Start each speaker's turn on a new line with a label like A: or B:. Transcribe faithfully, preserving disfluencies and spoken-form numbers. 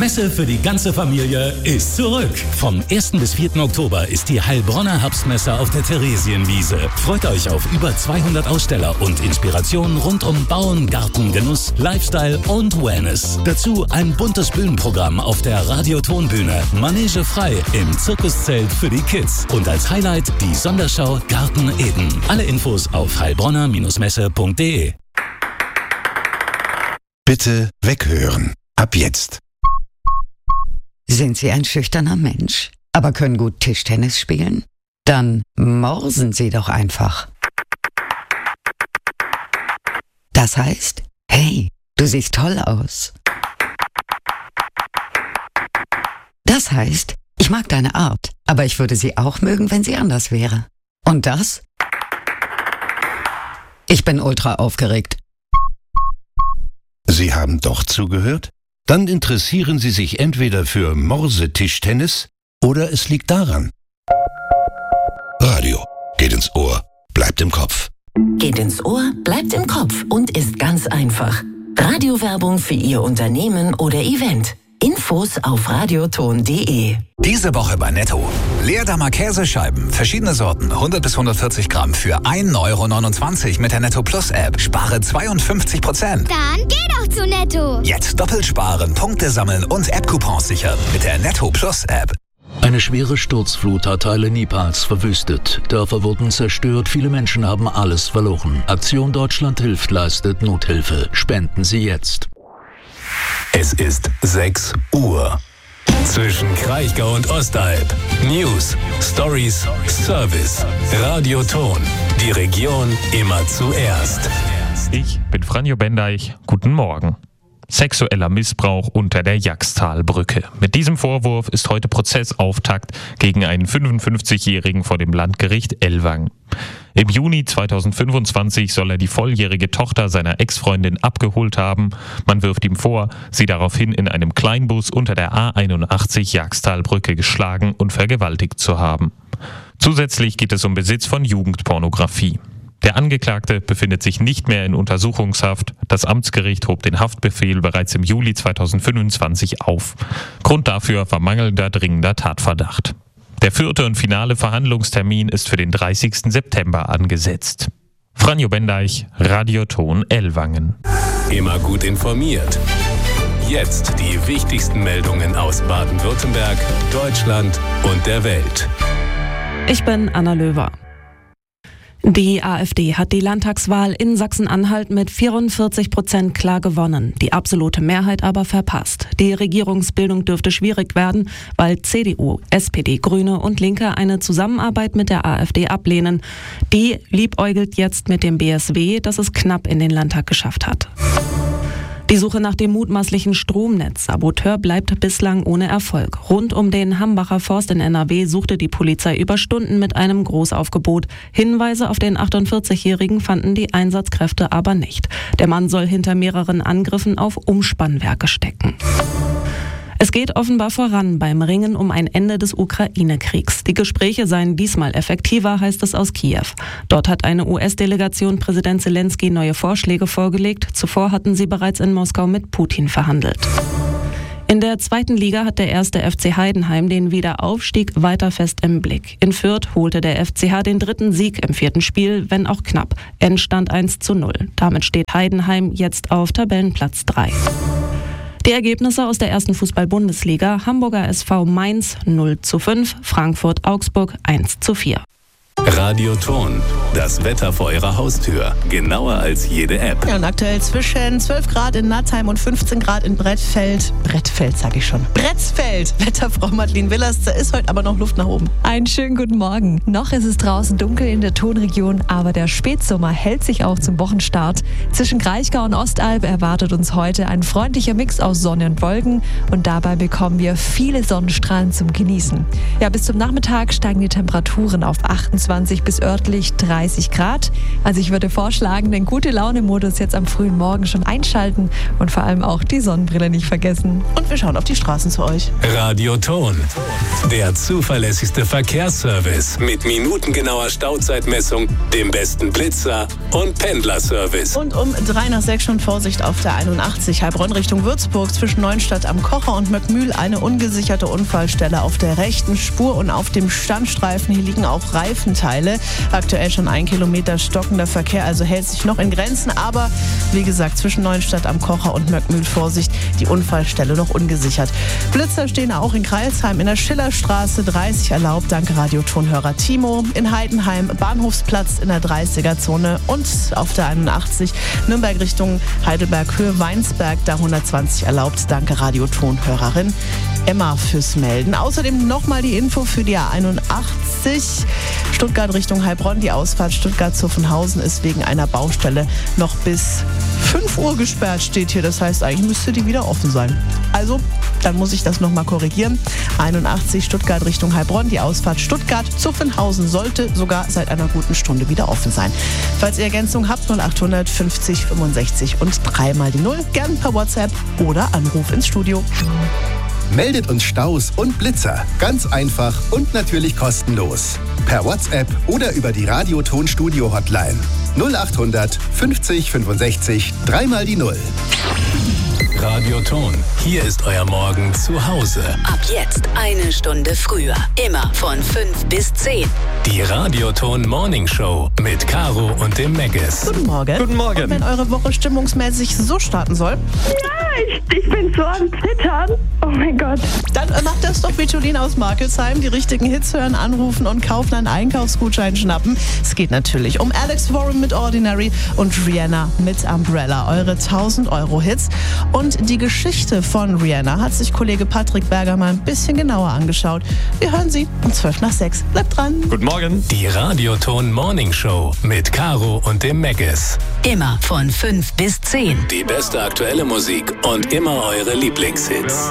A: Messe für die ganze Familie ist zurück. Vom ersten bis vierten Oktober ist die Heilbronner Herbstmesse auf der Theresienwiese. Freut euch auf über zweihundert Aussteller und Inspirationen rund um Bauen, Garten, Genuss, Lifestyle und Wellness. Dazu ein buntes Bühnenprogramm auf der Radiotonbühne, Manege frei im Zirkuszelt für die Kids und als Highlight die Sonderschau Garten Eden. Alle Infos auf heilbronner Messe punkt de.
B: Bitte weghören. Ab jetzt.
C: Sind Sie ein schüchterner Mensch, aber können gut Tischtennis spielen? Dann morsen Sie doch einfach. Das heißt, hey, du siehst toll aus. Das heißt, ich mag deine Art, aber ich würde sie auch mögen, wenn sie anders wäre. Und das? Ich bin ultra aufgeregt.
B: Sie haben doch zugehört? Dann interessieren Sie sich entweder für Morsetischtennis oder es liegt daran. Radio geht ins Ohr, bleibt im Kopf.
D: Geht ins Ohr, bleibt im Kopf und ist ganz einfach. Radiowerbung für Ihr Unternehmen oder Event. Infos auf radioton punkt de.
E: Diese Woche bei Netto. Leerdammer Käsescheiben, verschiedene Sorten, hundert bis hundertvierzig Gramm für ein Euro neunundzwanzig mit der Netto Plus App. Spare zweiundfünfzig Prozent.
F: Dann geh doch zu Netto.
E: Jetzt doppelt sparen, Punkte sammeln und App-Coupons sichern mit der Netto Plus App.
G: Eine schwere Sturzflut hat Teile Nepals verwüstet. Dörfer wurden zerstört, viele Menschen haben alles verloren. Aktion Deutschland hilft leistet Nothilfe. Spenden Sie jetzt.
H: Es ist sechs Uhr. Zwischen Kraichgau und Ostalb. News, Stories, Service. Radioton. Die Region immer zuerst.
I: Ich bin Franjo Bendeich. Guten Morgen. Sexueller Missbrauch unter der Jagstalbrücke. Mit diesem Vorwurf ist heute Prozessauftakt gegen einen fünfundfünfzigjährigen vor dem Landgericht Ellwangen. Im Juni zweitausendfünfundzwanzig soll er die volljährige Tochter seiner Ex-Freundin abgeholt haben. Man wirft ihm vor, sie daraufhin in einem Kleinbus unter der A einundachtzig Jagstalbrücke geschlagen und vergewaltigt zu haben. Zusätzlich geht es um Besitz von Jugendpornografie. Der Angeklagte befindet sich nicht mehr in Untersuchungshaft. Das Amtsgericht hob den Haftbefehl bereits im Juli zweitausendfünfundzwanzig auf. Grund dafür war mangelnder dringender Tatverdacht. Der vierte und finale Verhandlungstermin ist für den dreißigsten September angesetzt. Franjo Bendeich, Radioton Ellwangen.
H: Immer gut informiert. Jetzt die wichtigsten Meldungen aus Baden-Württemberg, Deutschland und der Welt.
J: Ich bin Anna Löwer. Die AfD hat die Landtagswahl in Sachsen-Anhalt mit vierundvierzig Prozent klar gewonnen, die absolute Mehrheit aber verpasst. Die Regierungsbildung dürfte schwierig werden, weil C D U, S P D, Grüne und Linke eine Zusammenarbeit mit der AfD ablehnen. Die liebäugelt jetzt mit dem B S W, das es knapp in den Landtag geschafft hat. Die Suche nach dem mutmaßlichen Stromnetzsaboteur bleibt bislang ohne Erfolg. Rund um den Hambacher Forst in N R W suchte die Polizei über Stunden mit einem Großaufgebot. Hinweise auf den achtundvierzigjährigen fanden die Einsatzkräfte aber nicht. Der Mann soll hinter mehreren Angriffen auf Umspannwerke stecken. Es geht offenbar voran beim Ringen um ein Ende des Ukraine-Kriegs. Die Gespräche seien diesmal effektiver, heißt es aus Kiew. Dort hat eine U S-Delegation Präsident Zelensky neue Vorschläge vorgelegt. Zuvor hatten sie bereits in Moskau mit Putin verhandelt. In der zweiten Liga hat der erste F C Heidenheim den Wiederaufstieg weiter fest im Blick. In Fürth holte der F C H den dritten Sieg im vierten Spiel, wenn auch knapp. Endstand eins zu null. Damit steht Heidenheim jetzt auf Tabellenplatz drei. Die Ergebnisse aus der ersten Fußball-Bundesliga: Hamburger S V Mainz null zu fünf, Frankfurt-Augsburg eins zu vier.
H: Radioton, das Wetter vor Ihrer Haustür. Genauer als jede App.
K: Ja, und aktuell zwischen zwölf Grad in Natzheim und fünfzehn Grad in Brettfeld. Brettfeld, sag ich schon. Bretzfeld. Wetterfrau Madeline Willers, da ist heute aber noch Luft nach oben.
L: Einen schönen guten Morgen. Noch ist es draußen dunkel in der Tonregion, aber der Spätsommer hält sich auch zum Wochenstart. Zwischen Kraichgau und Ostalb erwartet uns heute ein freundlicher Mix aus Sonne und Wolken und dabei bekommen wir viele Sonnenstrahlen zum Genießen. Ja, bis zum Nachmittag steigen die Temperaturen auf achtundzwanzig fünfundzwanzig bis örtlich dreißig Grad. Also ich würde vorschlagen, den Gute-Laune-Modus jetzt am frühen Morgen schon einschalten und vor allem auch die Sonnenbrille nicht vergessen.
K: Und wir schauen auf die Straßen zu euch.
H: Radioton, der zuverlässigste Verkehrsservice mit minutengenauer Stauzeitmessung, dem besten Blitzer und Pendlerservice.
K: Und um drei nach sechs schon Vorsicht auf der einundachtzig Heilbronn Richtung Würzburg zwischen Neuenstadt am Kocher und Möckmühl eine ungesicherte Unfallstelle auf der rechten Spur und auf dem Standstreifen. Hier liegen auch Reifenteile. Aktuell schon ein Kilometer stockender Verkehr, also hält sich noch in Grenzen. Aber wie gesagt, zwischen Neuenstadt am Kocher und Möckmühl Vorsicht, die Unfallstelle noch ungesichert. Blitzer stehen auch in Kreilsheim in der Schillerstraße, dreißig erlaubt, danke Radiotonhörer Timo. In Heidenheim Bahnhofsplatz in der dreißiger-Zone und auf der einundachtzig Nürnberg Richtung Heidelberg Höhe Weinsberg, da hundertzwanzig erlaubt, danke Radiotonhörerin Emma fürs Melden. Außerdem nochmal die Info für die A einundachtzig Stuttgart Richtung Heilbronn. Die Ausfahrt Stuttgart-Zuffenhausen ist wegen einer Baustelle noch bis fünf Uhr gesperrt, steht hier. Das heißt, eigentlich müsste die wieder offen sein. Also, dann muss ich das nochmal korrigieren. einundachtzig Stuttgart Richtung Heilbronn. Die Ausfahrt Stuttgart-Zuffenhausen sollte sogar seit einer guten Stunde wieder offen sein. Falls ihr Ergänzung habt, null achthundert fünfzig fünfundsechzig und dreimal die Null. Gern per WhatsApp oder Anruf ins Studio.
M: Meldet uns Staus und Blitzer. Ganz einfach und natürlich kostenlos. Per WhatsApp oder über die Radioton-Studio-Hotline. null achthundert fünfzig fünfundsechzig, dreimal die Null.
H: Radioton, hier ist euer Morgen zu Hause.
D: Ab jetzt eine Stunde früher. Immer von fünf bis zehn.
H: Die Radioton Morning Show mit Caro und dem Megas.
K: Guten Morgen.
N: Guten Morgen.
K: Und wenn eure Woche stimmungsmäßig so starten soll.
O: Ja, ich, ich bin so am Zittern. Oh mein Gott.
K: Dann macht das doch wie Jolene aus Markelsheim. Die richtigen Hits hören, anrufen und kaufen einen Einkaufsgutschein schnappen. Es geht natürlich um Alex Warren mit Ordinary und Rihanna mit Umbrella. Eure tausend Euro Hits. Und die Geschichte von Rihanna hat sich Kollege Patrick Berger mal ein bisschen genauer angeschaut. Wir hören sie um zwölf nach sechs. Bleibt dran.
N: Guten Morgen.
H: Die Radioton Morning Show mit Caro und dem Megas.
D: Immer von fünf bis zehn.
H: Die beste aktuelle Musik und immer eure Lieblingshits.